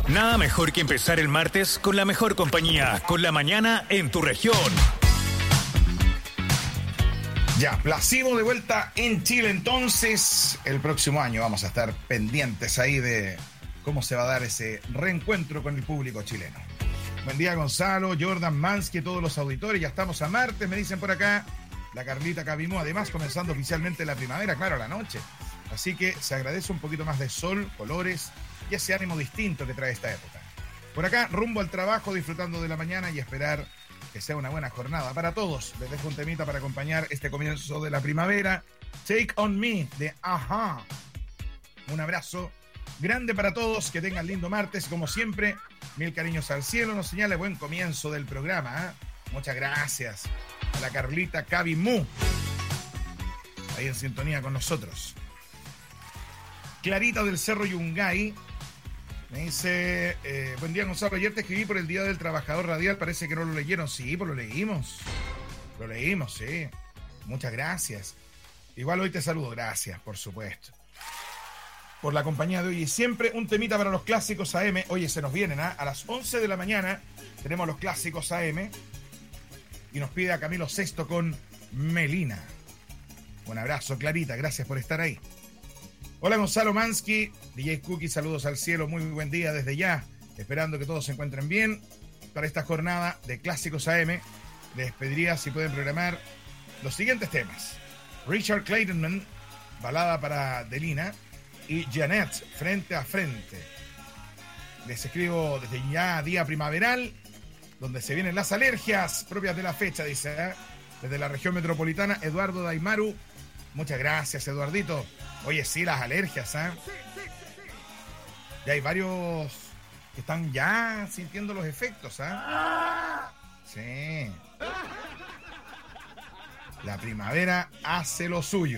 Nada mejor que empezar el martes con la mejor compañía, con la mañana en tu región. Ya, Placebo de vuelta en Chile, entonces el próximo año vamos a estar pendientes ahí de cómo se va a dar ese reencuentro con el público chileno. Buen día, Gonzalo, Jordan, Mansky, todos los auditores, ya estamos a martes, me dicen por acá, la Carlita Cabimó, además comenzando oficialmente la primavera, claro, a la noche, así que se agradece un poquito más de sol, colores y ese ánimo distinto que trae esta época. Por acá, rumbo al trabajo, disfrutando de la mañana y esperar que sea una buena jornada para todos. Les dejo un temita para acompañar este comienzo de la primavera. Take On Me, de Ajá. Un abrazo grande para todos, que tengan lindo martes. Como siempre, mil cariños al cielo. Nos señala buen comienzo del programa. Muchas gracias a la Carlita Cabimú, ahí en sintonía con nosotros. Clarita del Cerro Yungay me dice, buen día, Gonzalo, ayer te escribí por el Día del Trabajador Radial, parece que no lo leyeron. Sí, pues lo leímos, sí. Muchas gracias. Igual hoy te saludo, gracias, por supuesto, por la compañía de hoy y siempre. Un temita para los clásicos AM. Oye, se nos vienen, a las 11 de la mañana tenemos los clásicos AM y nos pide a Camilo Sesto con Melina. Un abrazo, Clarita, gracias por estar ahí. Hola, Gonzalo, Mansky, DJ Cookie, saludos al cielo, muy buen día desde ya, esperando que todos se encuentren bien para esta jornada de Clásicos AM. Les pediría si pueden programar los siguientes temas: Richard Clayton, balada para Delina, y Janet, Frente a Frente. Les escribo desde ya, día primaveral, donde se vienen las alergias propias de la fecha, dice, desde la región metropolitana, Eduardo Daimaru. Muchas gracias, Eduardito. Oye, sí, las alergias, Ya hay varios que están ya sintiendo los efectos, Sí. La primavera hace lo suyo,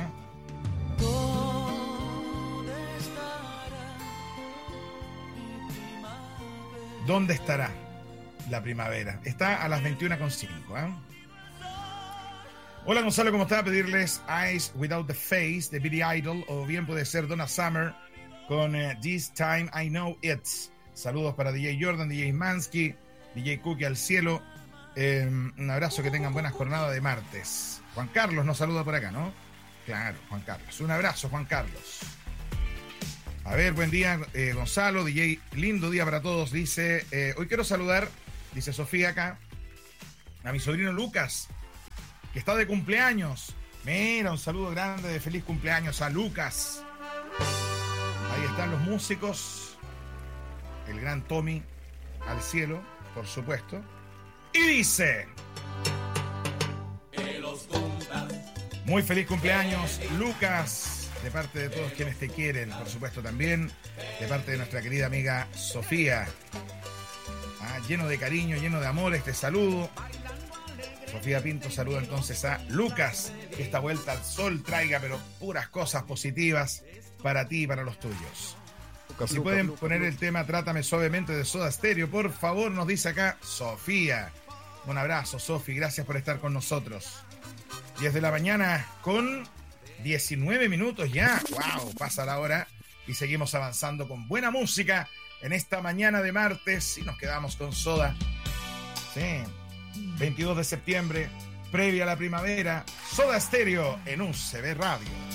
¿Dónde estará la primavera? Está a las 21:05, Hola, Gonzalo, ¿cómo está? Pedirles Eyes Without the Face de Billy Idol, o bien puede ser Donna Summer con This Time I Know It. Saludos para DJ Jordan, DJ Mansky, DJ Cookie al cielo. Un abrazo, que tengan buenas jornadas de martes. Juan Carlos nos saluda por acá, ¿no? Claro, Juan Carlos. Un abrazo, Juan Carlos. A ver, buen día, Gonzalo, DJ, lindo día para todos. Dice, hoy quiero saludar, dice Sofía acá, a mi sobrino Lucas, que está de cumpleaños. Mira, un saludo grande de feliz cumpleaños a Lucas. Ahí están los músicos. El gran Tommy al cielo, por supuesto. Y dice: muy feliz cumpleaños, Lucas, de parte de todos quienes te quieren, por supuesto también de parte de nuestra querida amiga Sofía. Lleno de cariño, lleno de amor este saludo. Sofía Pinto saluda entonces a Lucas, que esta vuelta al sol traiga pero puras cosas positivas para ti y para los tuyos. Si pueden poner el tema Trátame Suavemente de Soda Stereo, por favor, nos dice acá Sofía. Un abrazo, Sofi, gracias por estar con nosotros. 10 de la mañana con 19 minutos ya. ¡Wow! Pasa la hora y seguimos avanzando con buena música en esta mañana de martes y nos quedamos con Soda. Sí. 22 de septiembre, previa a la primavera, Soda Stereo en UCB Radio.